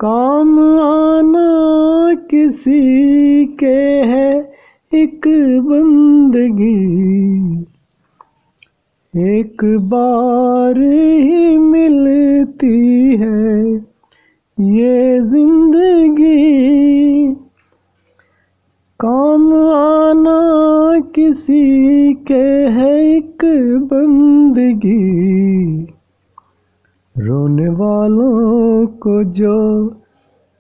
काम आना किसी के है एक बंदगी, एक बार ही मिलती है ये जिंदगी। काम आना किसी के है एक बंदगी, रोने वालों को जो